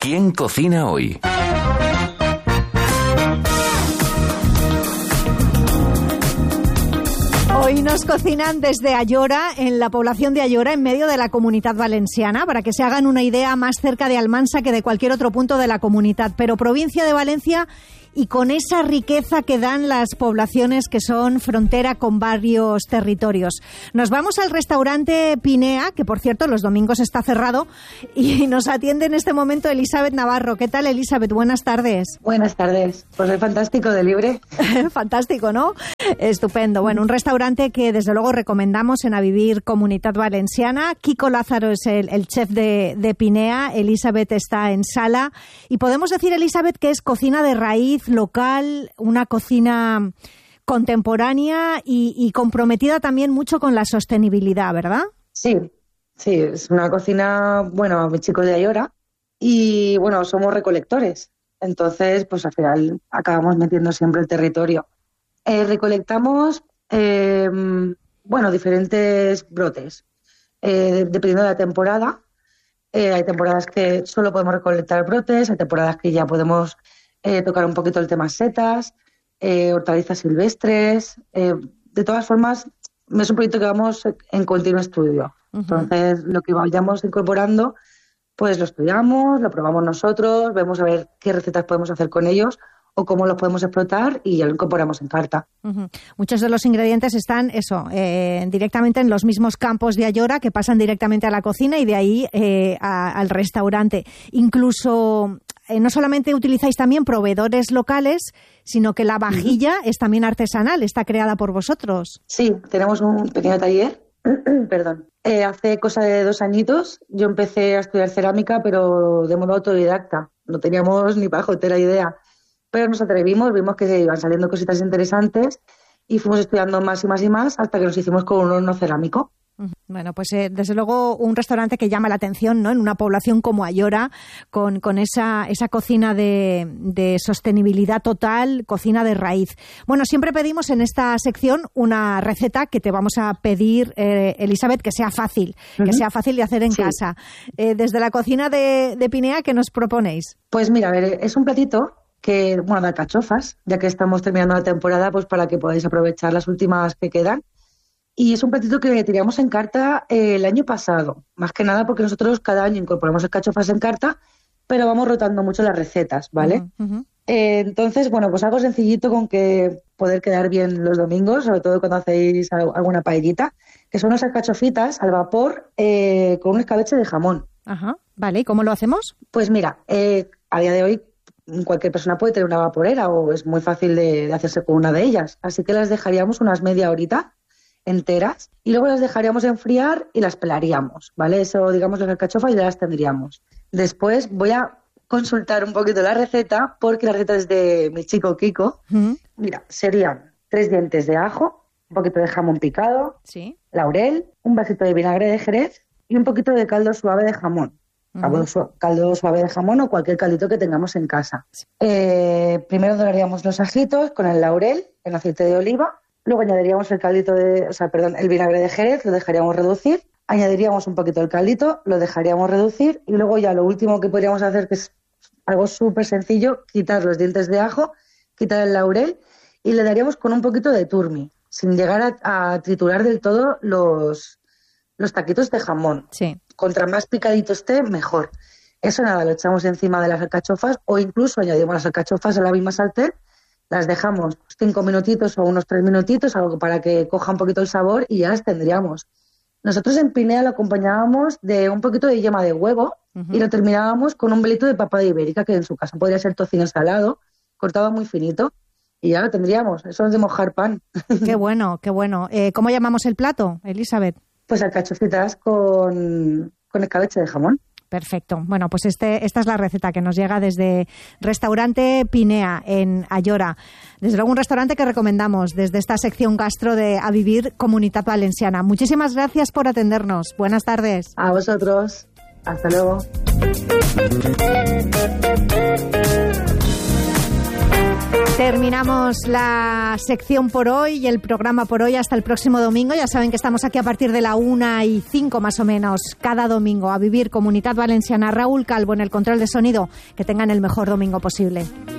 ¿Quién cocina hoy? Hoy nos cocinan desde Ayora, en la población de Ayora, en medio de la Comunitat Valenciana, para que se hagan una idea, más cerca de Almansa que de cualquier otro punto de la comunidad, pero provincia de Valencia y con esa riqueza que dan las poblaciones que son frontera con varios territorios. Nos vamos al restaurante Pinea, que por cierto los domingos está cerrado, y nos atiende en este momento Elizabeth Navarro. ¿Qué tal, Elizabeth? Buenas tardes. Buenas tardes. Pues es fantástico de libre. Fantástico, ¿no? Estupendo. Bueno, un restaurante que desde luego recomendamos en A Vivir Comunitat Valenciana. Kiko Lázaro es el chef de Pinea, Elizabeth está en sala. Y podemos decir, Elizabeth, que es cocina de raíz, local, una cocina contemporánea y comprometida también mucho con la sostenibilidad, ¿verdad? Sí, es una cocina, bueno, mis chicos de Ayora y, bueno, somos recolectores. Entonces, pues al final acabamos metiendo siempre el territorio. Recolectamos, diferentes brotes, dependiendo de la temporada. Hay temporadas que solo podemos recolectar brotes, hay temporadas que ya podemos tocar un poquito el tema setas, hortalizas silvestres. De todas formas, es un proyecto que vamos en continuo estudio. Uh-huh. Entonces, lo que vayamos incorporando, pues lo estudiamos, lo probamos nosotros, vemos a ver qué recetas podemos hacer con ellos o cómo los podemos explotar y ya lo incorporamos en carta. Uh-huh. Muchos de los ingredientes están directamente en los mismos campos de Ayora que pasan directamente a la cocina y de ahí al restaurante. Incluso no solamente utilizáis también proveedores locales, sino que la vajilla es también artesanal, está creada por vosotros. Sí, tenemos un pequeño taller. Perdón. Hace cosa de 2 añitos yo empecé a estudiar cerámica, pero de modo autodidacta. No teníamos ni pajotera idea. Pero nos atrevimos, vimos que iban saliendo cositas interesantes y fuimos estudiando más y más y más hasta que nos hicimos con un horno cerámico. Bueno, pues desde luego un restaurante que llama la atención, ¿no? En una población como Ayora, con esa cocina de sostenibilidad total, cocina de raíz. Bueno, siempre pedimos en esta sección una receta que te vamos a pedir, Elizabeth, que sea fácil, uh-huh. Que sea fácil de hacer en casa. Desde la cocina de Pinea, ¿qué nos proponéis? Pues mira, a ver, es un platito de alcachofas, ya que estamos terminando la temporada, pues para que podáis aprovechar las últimas que quedan. Y es un platito que tiramos en carta el año pasado, más que nada porque nosotros cada año incorporamos alcachofas en carta, pero vamos rotando mucho las recetas, ¿vale? Uh-huh. Entonces, pues algo sencillito con que poder quedar bien los domingos, sobre todo cuando hacéis alguna paellita, que son unas alcachofitas al vapor con un escabeche de jamón. Ajá, vale, ¿y cómo lo hacemos? Pues mira, a día de hoy cualquier persona puede tener una vaporera o es muy fácil de hacerse con una de ellas, así que las dejaríamos unas media horita enteras y luego las dejaríamos enfriar y las pelaríamos, ¿vale? Eso, digamos, las alcachofas ya las tendríamos. Después voy a consultar un poquito la receta porque la receta es de mi chico Kiko. Uh-huh. Mira, serían 3 dientes de ajo, un poquito de jamón picado, ¿sí? Laurel, un vasito de vinagre de Jerez y un poquito de caldo suave de jamón. Uh-huh. Caldo suave de jamón o cualquier caldito que tengamos en casa. Sí. Primero doraríamos los ajitos con el laurel en aceite de oliva. Luego añadiríamos el vinagre de Jerez, lo dejaríamos reducir. Añadiríamos un poquito el caldito, lo dejaríamos reducir. Y luego ya lo último que podríamos hacer, que es algo súper sencillo, quitar los dientes de ajo, quitar el laurel y le daríamos con un poquito de turmi, sin llegar a triturar del todo los taquitos de jamón. Sí. Contra más picadito esté, mejor. Eso nada, lo echamos encima de las alcachofas o incluso añadimos las alcachofas a la misma sartén. Las dejamos 5 minutitos o unos 3 minutitos, algo para que coja un poquito el sabor y ya las tendríamos. Nosotros en Pinea lo acompañábamos de un poquito de yema de huevo. Uh-huh. Y lo terminábamos con un velito de papa de ibérica, que en su caso podría ser tocino salado, cortado muy finito, y ya lo tendríamos. Eso es de mojar pan. Qué bueno, qué bueno. ¿Cómo llamamos el plato, Elizabeth? Pues alcachofitas con escabeche de jamón. Perfecto. Bueno, pues esta es la receta que nos llega desde Restaurante Pinea, en Ayora. Desde luego un restaurante que recomendamos desde esta sección gastro de A Vivir Comunitat Valenciana. Muchísimas gracias por atendernos. Buenas tardes. A vosotros. Hasta luego. Terminamos la sección por hoy y el programa por hoy hasta el próximo domingo. Ya saben que estamos aquí a partir de la 1:05 más o menos cada domingo a vivir Comunitat Valenciana. Raúl Calvo en el control de sonido. Que tengan el mejor domingo posible.